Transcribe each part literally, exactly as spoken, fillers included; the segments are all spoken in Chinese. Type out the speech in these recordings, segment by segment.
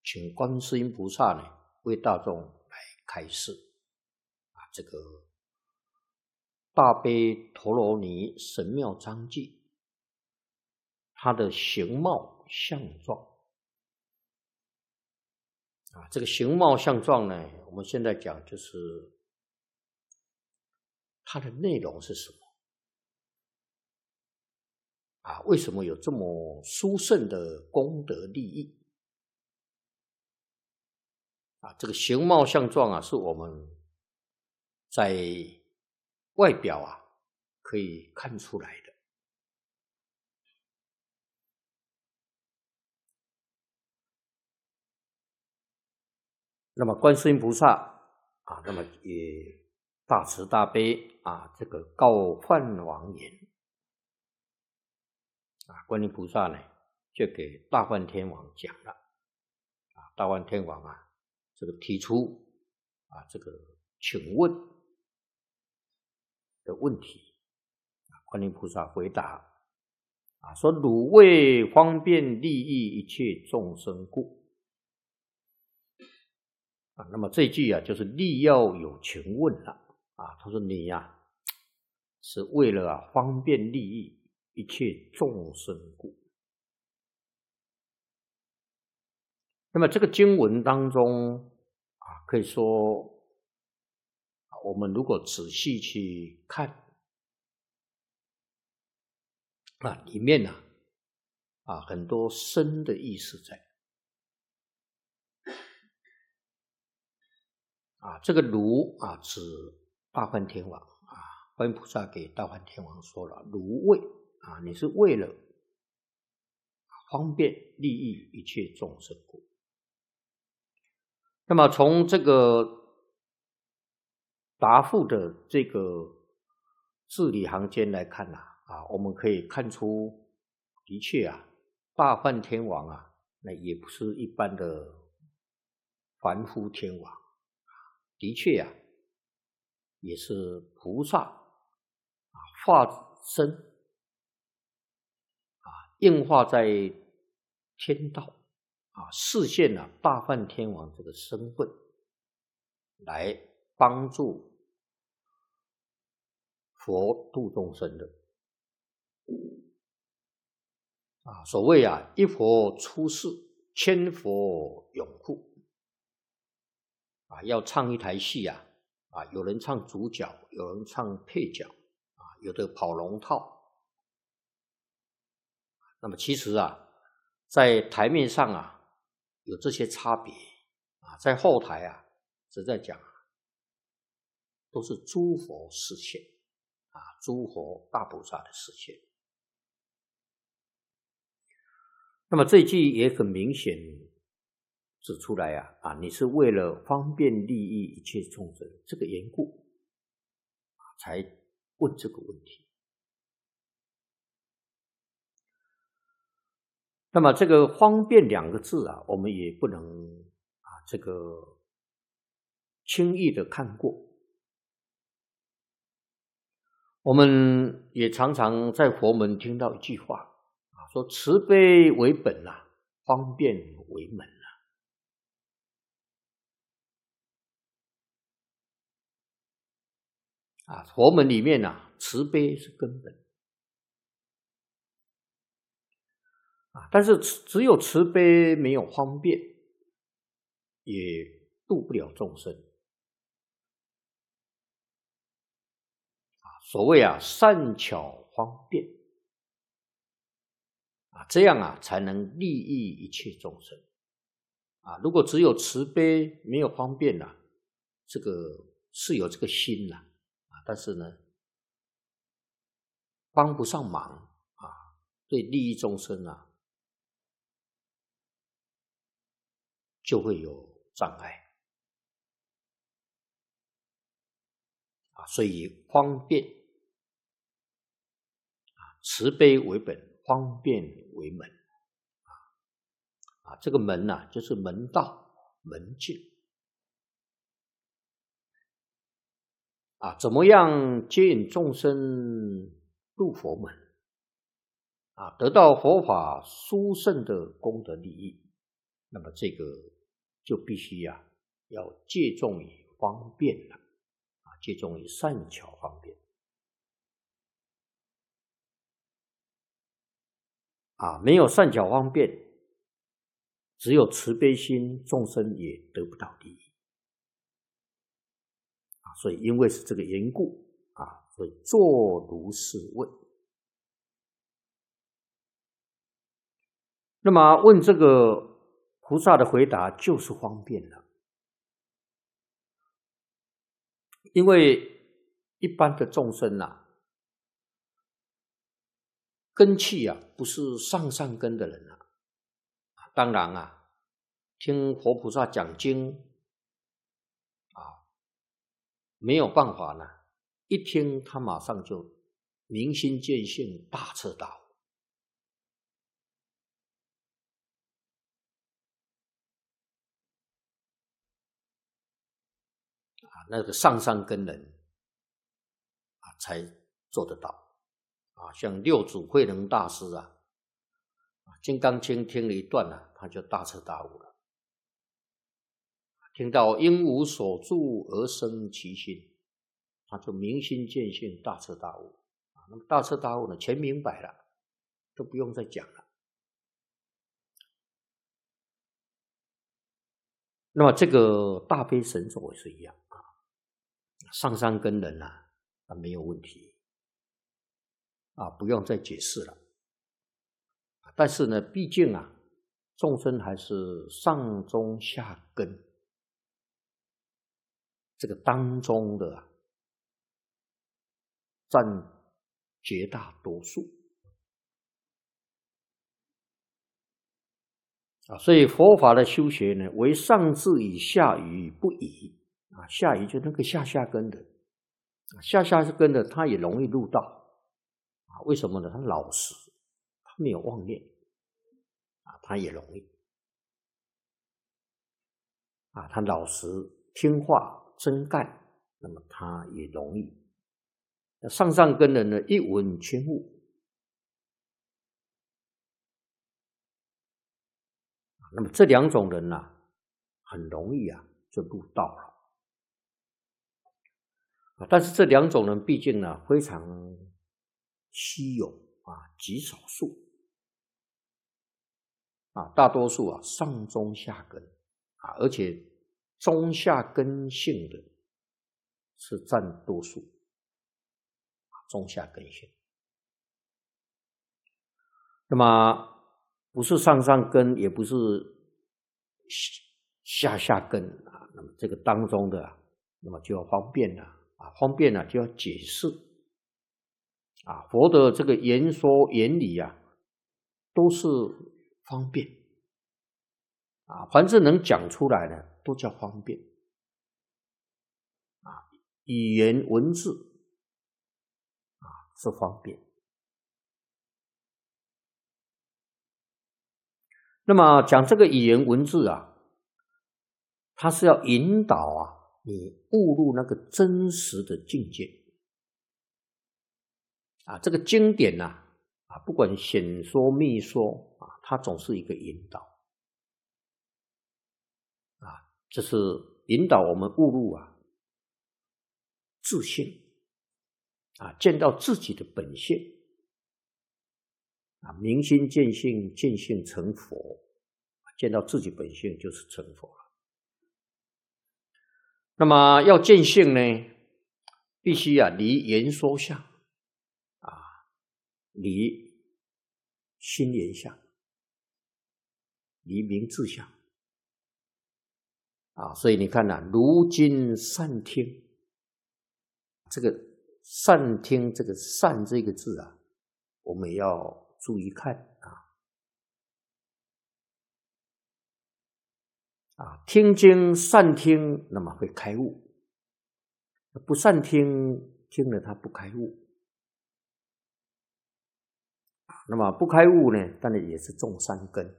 请观世音菩萨呢为大众来开示啊，这个大悲陀罗尼神妙章记，它的形貌相状啊，这个形貌相状呢，我们现在讲就是它的内容是什么啊？为什么有这么殊胜的功德利益啊？这个形貌相状啊，是我们在外表啊可以看出来的。那么观世音菩萨啊，那么也大慈大悲啊，这个告梵王言啊，观音菩萨呢就给大梵天王讲了啊，大梵天王啊，这个提出啊这个请问的问题啊，观音菩萨回答啊，说汝为方便利益一切众生故。啊，那么这一句啊，就是力要有请问了啊。他说你呀、啊，是为了啊方便利益一切众生故。那么这个经文当中啊，可以说我们如果仔细去看啊，里面呢 啊, 啊很多深的意思在。啊，这个汝啊，指大梵天王啊，观音菩萨给大梵天王说了，汝为啊，你是为了方便利益一切众生故。那么从这个答复的这个字里行间来看呐、啊，啊，我们可以看出，的确啊，大梵天王啊，那也不是一般的凡夫天王。的确呀、啊，也是菩萨啊化身啊应化在天道啊，示现了大梵天王这个身份，来帮助佛度众生的啊。所谓啊，一佛出世，千佛拥护。啊，要唱一台戏啊，啊，有人唱主角，有人唱配角，啊，有的跑龙套。那么其实啊，在台面上啊，有这些差别啊，在后台啊，实在讲，都是诸佛示现啊，诸佛大菩萨的示现。那么这一句也很明显指出来啊，啊，你是为了方便利益一切众生这个缘故，才问这个问题。那么这个方便两个字啊，我们也不能啊这个轻易的看过。我们也常常在佛门听到一句话啊，说慈悲为本啊，方便为门。啊，佛门里面啊，慈悲是根本啊，但是只有慈悲没有方便，也度不了众生啊。所谓啊，善巧方便啊，这样啊才能利益一切众生啊。如果只有慈悲没有方便啊，这个是有这个心呐啊，但是呢，帮不上忙啊，对利益众生啊，就会有障碍啊。所以方便啊，慈悲为本，方便为门啊啊，这个门呐、啊，就是门道门径啊，怎么样接引众生入佛门啊，得到佛法殊胜的功德利益？那么这个就必须呀、啊、要借重于方便了啊，借重于善巧方便啊，没有善巧方便，只有慈悲心，众生也得不到利益啊。所以因为是这个缘故啊，所以作如是问。那么问这个菩萨的回答就是方便了，因为一般的众生啊，根器啊不是上上根的人啊，当然啊，听佛菩萨讲经啊，没有办法呢，一听他马上就明心见性，大彻大悟。啊，那个上上根人啊，才做得到啊。像六祖慧能大师啊，《金刚经》听了一段啊，他就大彻大悟了。听到因无所住而生其心，他就明心见性，大彻大悟啊。那么大彻大悟呢，全明白了，都不用再讲了。那么这个大悲神咒也是一样啊，上上根人啊，啊没有问题啊，不用再解释了。但是呢，毕竟啊，众生还是上中下根这个当中的啊，占绝大多数啊，所以佛法的修学呢，为上智以下愚不移啊，下愚就那个下下根的，下下根的他也容易入道啊，为什么呢？他老实，他没有妄念啊，他也容易啊，他老实听话真干，那么他也容易。上上根人呢，一闻千悟，那么这两种人呢、啊，很容易啊就入道了。但是这两种人毕竟呢非常稀有啊，极少数啊，大多数啊上中下根啊，而且中下根性的是占多数，中下根性。那么不是上上根，也不是下下根啊，那么这个当中的、啊，那么就要方便了啊，方便了就要解释啊，佛的这个言说原理啊，都是方便啊，凡是能讲出来的，都叫方便啊，语言文字啊是方便。那么讲这个语言文字啊，它是要引导啊你悟入那个真实的境界啊。这个经典呐 啊, 啊，不管显说密说啊，它总是一个引导啊，这是引导我们悟入啊自性啊，见到自己的本性啊，明心见性，见性成佛，见到自己本性就是成佛了。那么要见性呢，必须啊离言说相啊，离心言相，离名字相啊。所以你看啊，如今善听，这个善听这个善这个字啊，我们也要注意看啊。啊，听经善听，那么会开悟；不善听，听了他不开悟。那么不开悟呢，当然也是种善根。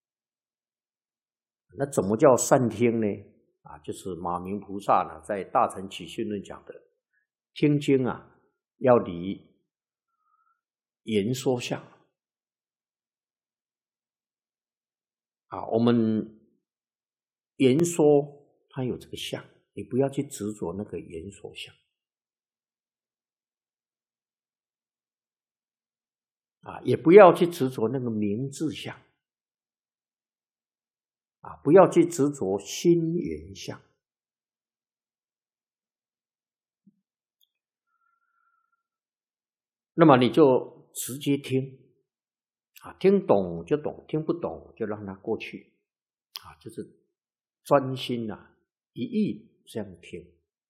那怎么叫善听呢？啊，就是马明菩萨呢在《大乘起信论》讲的，听经啊要离言说相啊，我们言说它有这个相，你不要去执着那个言说相啊，也不要去执着那个名字相啊，不要去执着心缘相。那么你就直接听啊，听懂就懂，听不懂就让它过去啊，就是专心啊，一意这样听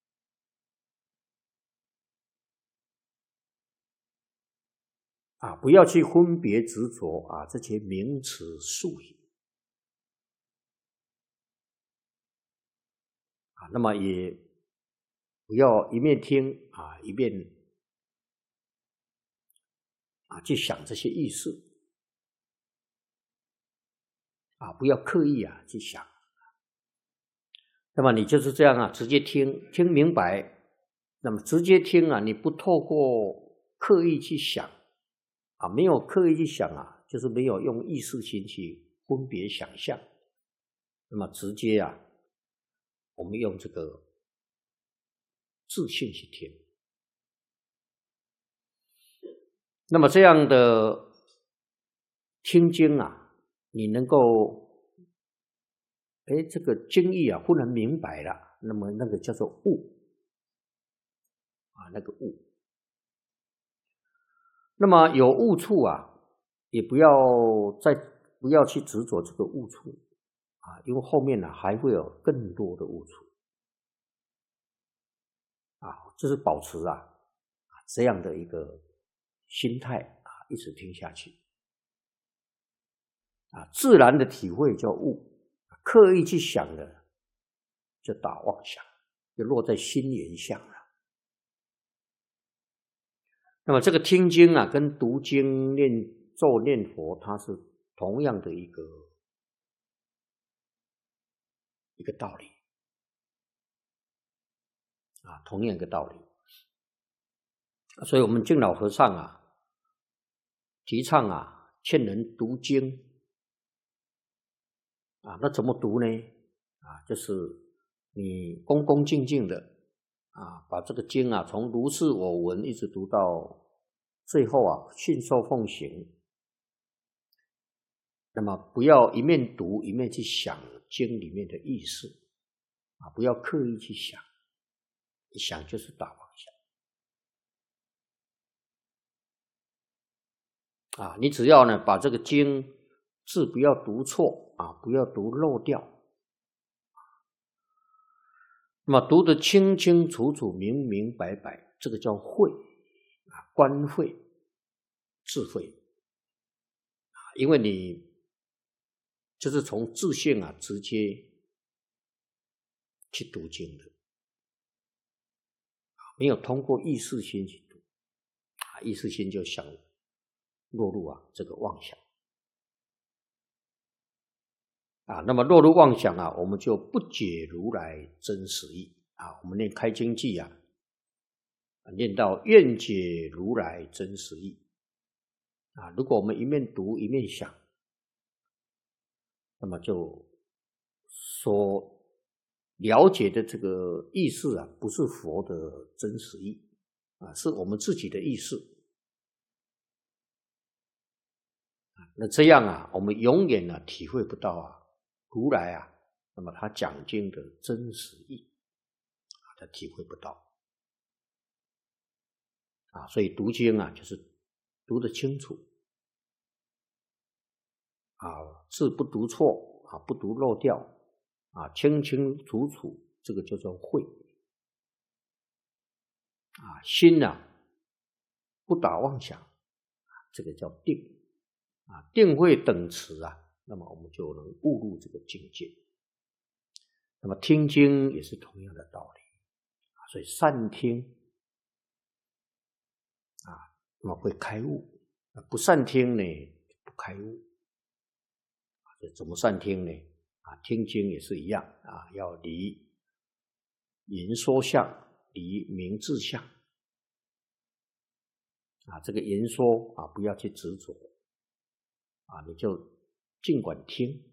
啊，不要去分别执着啊这些名词术语啊，那么也不要一面听啊一面啊去想这些意思啊，不要刻意啊去想。那么你就是这样啊，直接听听明白，那么直接听啊，你不透过刻意去想啊，没有刻意去想啊，就是没有用意识心去分别想象，那么直接啊，我们用这个自信去听。那么这样的听经啊，你能够哎，这个经义啊忽然明白了，那么那个叫做悟啊，那个悟。那么有悟处啊，也不要再不要去执着这个悟处啊，因为后面呢、啊、还会有更多的悟处啊，这是保持啊这样的一个心态啊，一直听下去啊，自然的体会叫悟，刻意去想的就打妄想，就落在心缘相了。那么这个听经啊，跟读经念咒念佛，它是同样的一个一个道理啊，同样一个道理。所以我们敬老和尚啊，提倡啊，劝人读经啊，那怎么读呢？啊，就是你恭恭敬敬的啊，把这个经啊，从如是我闻一直读到最后啊，信受奉行。那么不要一面读一面去想经里面的意思啊，不要刻意去想，一想就是打妄想啊。你只要呢把这个经字不要读错啊，不要读漏掉，那么读得清清楚楚、明明白白，这个叫慧啊，观慧、智慧啊，因为你就是从自性啊直接去读经的，没有通过意识心去读啊，意识心就想落入啊这个妄想啊，那么落入妄想啊，我们就不解如来真实义啊。我们念开经偈啊，念到愿解如来真实义啊，如果我们一面读一面想，那么就所了解的这个意识啊，不是佛的真实义啊，是我们自己的意识。那这样啊，我们永远呢、啊、体会不到啊如来啊，那么他讲经的真实义啊，他体会不到啊，所以读经啊，就是读得清楚啊，字不读错啊，不读漏掉啊，清清楚楚，这个叫做慧啊，心呢、啊、不打妄想，这个叫定啊，定慧等持啊，那么我们就能悟入这个境界。那么听经也是同样的道理啊，所以善听啊，那么会开悟；不善听呢，不开悟。怎么善听呢？啊，听经也是一样啊，要离言说相，离名字相啊。这个言说啊，不要去执着啊，你就尽管听